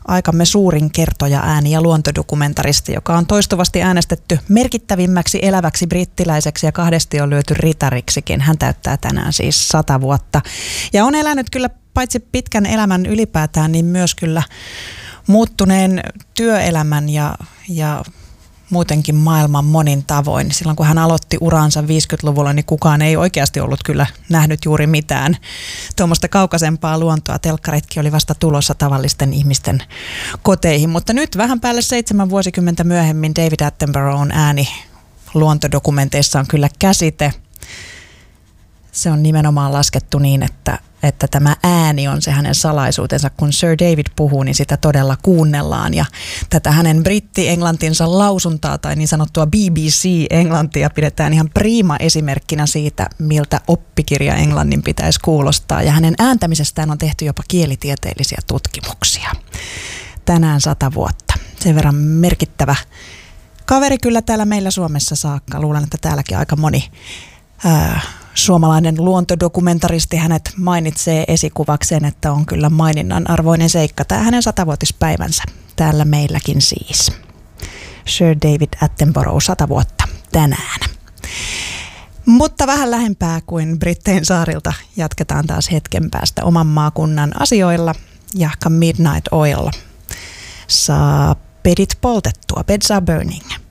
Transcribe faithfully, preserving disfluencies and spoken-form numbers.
aikamme suurin kertoja ääni- ja luontodokumentaristi, joka on toistuvasti äänestetty merkittävimmäksi eläväksi brittiläiseksi ja kahdesti on lyöty ritariksikin. Hän täyttää tänään siis sata vuotta ja on elänyt kyllä paitsi pitkän elämän ylipäätään, niin myös kyllä muuttuneen työelämän ja, ja muutenkin maailman monin tavoin. Silloin kun hän aloitti uransa viisikymmentäluvulla, niin kukaan ei oikeasti ollut kyllä nähnyt juuri mitään tuommoista kaukaisempaa luontoa. Telkkaritkin oli vasta tulossa tavallisten ihmisten koteihin. Mutta nyt vähän päälle seitsemän vuosikymmentä myöhemmin David Attenborough'n ääni luontodokumenteissa on kyllä käsite. Se on nimenomaan laskettu niin, että, että tämä ääni on se hänen salaisuutensa. Kun Sir David puhuu, niin sitä todella kuunnellaan. Ja tätä hänen britti-englantinsa lausuntaa tai niin sanottua B B C-englantia pidetään ihan prima esimerkkinä siitä, miltä oppikirja englannin pitäisi kuulostaa. Ja hänen ääntämisestään on tehty jopa kielitieteellisiä tutkimuksia. Tänään sata vuotta. Sen verran merkittävä kaveri kyllä täällä meillä Suomessa saakka. Luulen, että täälläkin aika moni ää, suomalainen luontodokumentaristi hänet mainitsee esikuvakseen, että on kyllä maininnan arvoinen seikka. Tämä hänen satavuotispäivänsä täällä meilläkin siis. Sir David Attenborough, sata vuotta tänään. Mutta vähän lähempää kuin Brittein saarilta jatketaan taas hetken päästä oman maakunnan asioilla. Jahka Midnight Oil saa pedit poltettua, beds are burning.